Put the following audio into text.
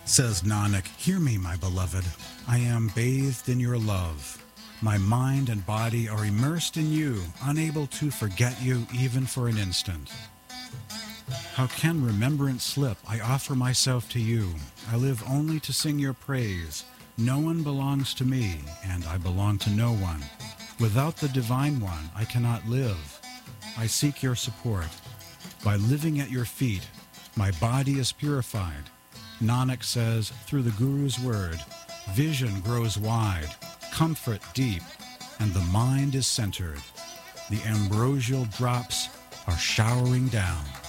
Says Nanak, hear me, my beloved. I am bathed in your love. My mind and body are immersed in you, unable to forget you even for an instant. How can remembrance slip? I offer myself to you. I live only to sing your praise. No one belongs to me, and I belong to no one. Without the Divine One, I cannot live. I seek your support. By living at your feet, my body is purified. Nanak says, through the Guru's word, vision grows wide, comfort deep, and the mind is centered. The ambrosial drops are showering down.